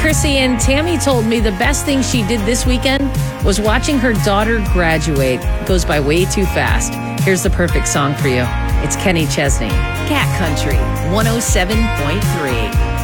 Chrissy and Tammy told me the best thing she did this weekend was watching her daughter graduate. It goes by way too fast. Here's the perfect song for you. It's Kenny Chesney, Cat Country 107.3.